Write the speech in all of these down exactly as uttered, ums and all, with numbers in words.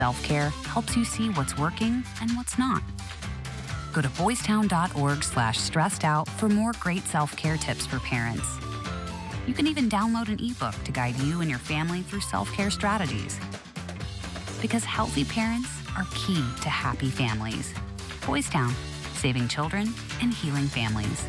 Self-care helps you see what's working and what's not. Go to boystown.org slash stressed out for more great self-care tips for parents. You can even download an ebook to guide you and your family through self-care strategies. Because healthy parents are key to happy families. Boys Town, saving children and healing families.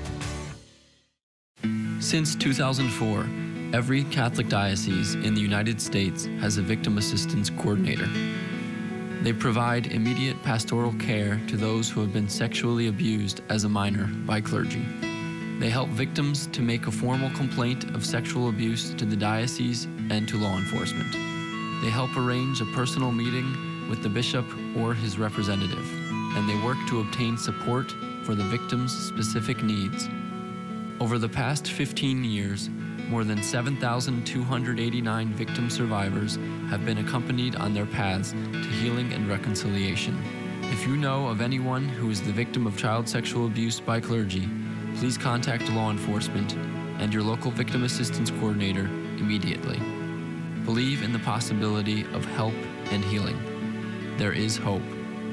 Since two thousand four, every Catholic diocese in the United States has a victim assistance coordinator. They provide immediate pastoral care to those who have been sexually abused as a minor by clergy. They help victims to make a formal complaint of sexual abuse to the diocese and to law enforcement. They help arrange a personal meeting with the bishop or his representative, and they work to obtain support for the victim's specific needs. Over the past fifteen years, more than seven thousand two hundred eighty-nine victim survivors have been accompanied on their paths to healing and reconciliation. If you know of anyone who is the victim of child sexual abuse by clergy, please contact law enforcement and your local victim assistance coordinator immediately. Believe in the possibility of help and healing. There is hope.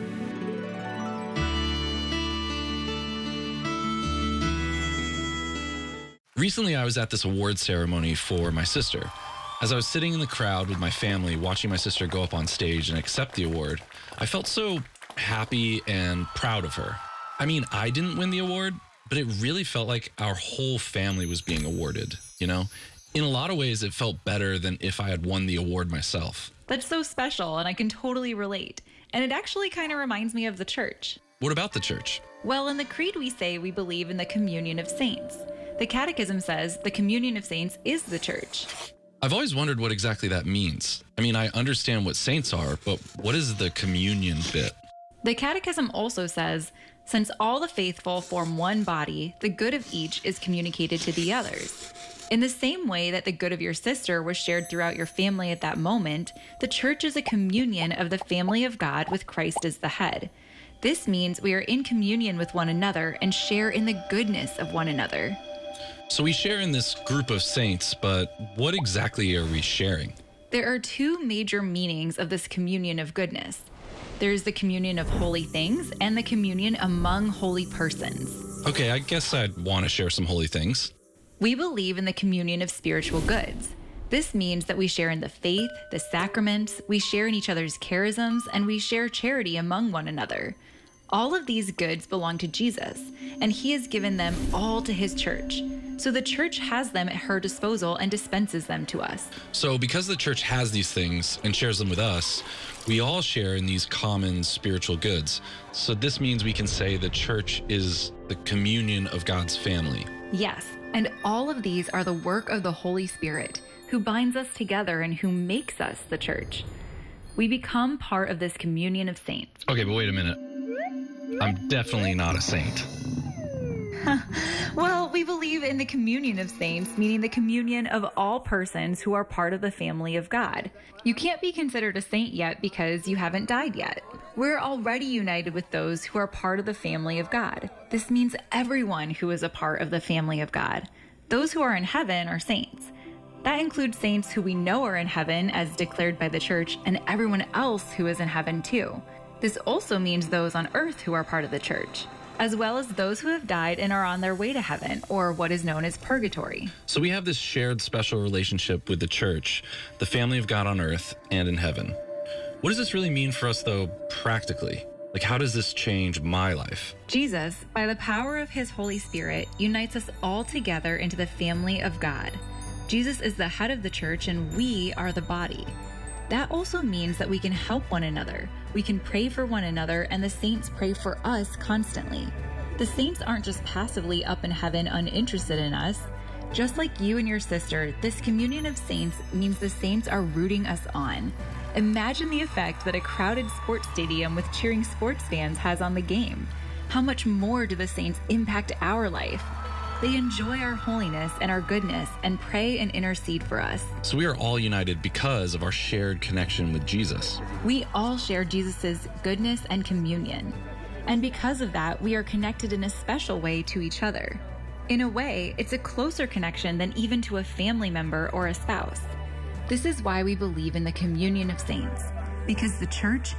Recently, I was at this award ceremony for my sister. As I was sitting in the crowd with my family, watching my sister go up on stage and accept the award, I felt so happy and proud of her. I mean, I didn't win the award, but it really felt like our whole family was being awarded, you know? In a lot of ways, it felt better than if I had won the award myself. That's so special, and I can totally relate. And it actually kind of reminds me of the church. What about the church? Well, in the Creed, we say we believe in the communion of saints. The Catechism says the communion of saints is the church. I've always wondered what exactly that means. I mean, I understand what saints are, but what is the communion bit? The Catechism also says, since all the faithful form one body, the good of each is communicated to the others. In the same way that the good of your sister was shared throughout your family at that moment, the church is a communion of the family of God with Christ as the head. This means we are in communion with one another and share in the goodness of one another. So we share in this group of saints, but what exactly are we sharing? There are two major meanings of this communion of goodness. There's the communion of holy things and the communion among holy persons. Okay, I guess I'd want to share some holy things. We believe in the communion of spiritual goods. This means that we share in the faith, the sacraments, we share in each other's charisms, and we share charity among one another. All of these goods belong to Jesus, and he has given them all to his church. So the church has them at her disposal and dispenses them to us. So because the church has these things and shares them with us, we all share in these common spiritual goods. So this means we can say the church is the communion of God's family. Yes, and all of these are the work of the Holy Spirit, who binds us together and who makes us the church. We become part of this communion of saints. Okay, but wait a minute. I'm definitely not a saint. Well, we believe in the communion of saints, meaning the communion of all persons who are part of the family of God. You can't be considered a saint yet because you haven't died yet. We're already united with those who are part of the family of God. This means everyone who is a part of the family of God. Those who are in heaven are saints. That includes saints who we know are in heaven as declared by the church, and everyone else who is in heaven too. This also means those on earth who are part of the church, as well as those who have died and are on their way to heaven, or what is known as purgatory. So we have this shared special relationship with the church, the family of God on earth and in heaven. What does this really mean for us, though, practically? Like, how does this change my life? Jesus, by the power of his Holy Spirit, unites us all together into the family of God. Jesus is the head of the church, and we are the body. That also means that we can help one another. We can pray for one another, and the saints pray for us constantly. The saints aren't just passively up in heaven uninterested in us. Just like you and your sister, this communion of saints means the saints are rooting us on. Imagine the effect that a crowded sports stadium with cheering sports fans has on the game. How much more do the saints impact our life? They enjoy our holiness and our goodness and pray and intercede for us. So we are all united because of our shared connection with Jesus. We all share Jesus' goodness and communion. And because of that, we are connected in a special way to each other. In a way, it's a closer connection than even to a family member or a spouse. This is why we believe in the communion of saints. because the church